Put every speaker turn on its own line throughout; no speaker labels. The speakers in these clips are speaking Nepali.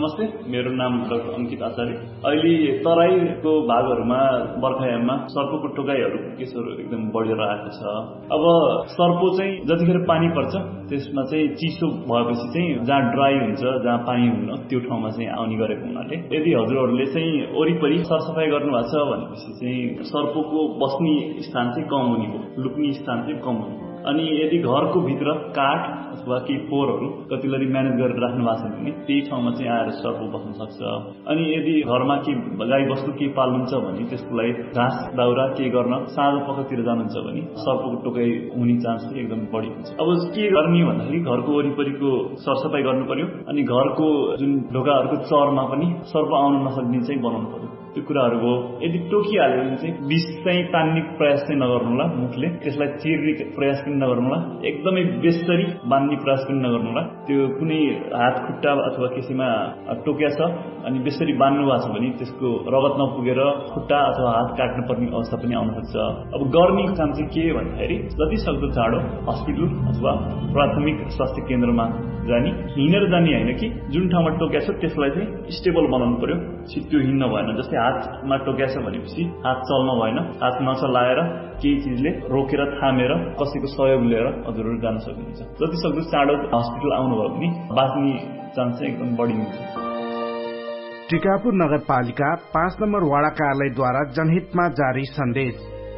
नमस्ते, मेरो नाम डाक्टर अंकित आचार्य। अहिले तराईको भागहरूमा बर्खायाममा सर्पको टोकाइहरू केसहरू एकदम बढेर आएको छ। अब सर्पो चाहिँ जतिखेर पानी पर्छ त्यसमा चाहिँ चिसो भएपछि चाहिँ जहाँ ड्राई हुन्छ, जहाँ पानी हुन्न त्यो ठाउँमा चाहिँ आउने गरेको हुनाले यदि हजुरहरूले चाहिँ वरिपरि सरसफाई गर्नुभएको छ भनेपछि चाहिँ सर्पको बस्ने स्थान चाहिँ कम हुने हो, लुक्ने स्थान चाहिँ कम हुने। अनि यदि घरको भित्र काठ अथवा केही फोहोरहरू कतिलरी म्यानेज गरेर राख्नु भएको छ भने त्यही ठाउँमा चाहिँ आएर सर्प बस्न सक्छ। अनि यदि घरमा के गाई बस्तु केही पाल्नुहुन्छ भने त्यसको लागि घाँस दाउरा के गर्न साँझ पखतिर जानुहुन्छ भने सर्पको टोकाइ हुने चान्स चाहिँ एकदम बढी हुन्छ। अब के गर्ने भन्दाखेरि घरको वरिपरिको सरसफाई गर्नु पर्यो अनि घरको जुन ढोकाहरूको चरमा पनि सर्प आउन नसक्ने चाहिँ बनाउनु पर्यो। त्यो कुराहरू हो। यदि टोकिहाल्यो भने चाहिँ विष चाहिँ तान्ने प्रयास चाहिँ नगर्नुहोला, मुखले त्यसलाई चिर्ने प्रयास पनि नगर्नुहोला, एकदमै बेसरी बान्ने प्रयास पनि नगर्नुहोला। त्यो कुनै हात खुट्टा अथवा कसैमा टोक्या छ अनि बेसरी बान्नु भएको छ भने त्यसको रगत नपुगेर खुट्टा अथवा हात काट्नु पर्ने अवस्था पनि आउन सक्छ। अब गर्ने काम चाहिँ के भन्दाखेरि जति सक्दो चाँडो हस्पिटल अथवा प्राथमिक स्वास्थ्य केन्द्रमा जाने, हिँडेर जाने होइन कि जुन ठाउँमा टोक्या छ त्यसलाई चाहिँ स्टेबल बनाउनु पर्यो। छिट्टो हिँड्न भएन। जस्तै हातमा टोक्या छ भनेपछि हात चल्न भएन, हात नचलाएर केही चिजले रोकेर थामेर कसैको सहयोग लिएर हजुरहरू जान सक्नुहुन्छ। जति सक्दो चाँडो हस्पिटल आउनुभयो भने बाँच्ने चान्स चाहिँ एकदम बढी हुन्छ।
टिकापुर नगरपालिका 5 नम्बर वडा कार्यालयद्वारा जनहितमा जारी सन्देश।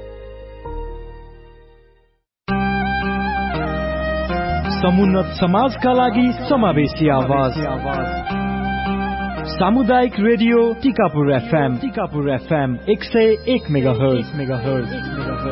समुन्नत समाजका लागि समावेशी आवाज। सामुदायिक रेडियो टिकापुर FM 101 मेगाहर्ज।